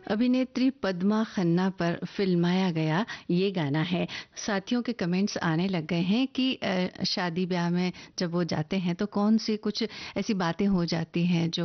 अभिनेत्री पद्मा खन्ना पर फिल्माया गया ये गाना है। साथियों के कमेंट्स आने लग गए हैं कि शादी ब्याह में जब वो जाते हैं तो कौन सी कुछ ऐसी बातें हो जाती हैं जो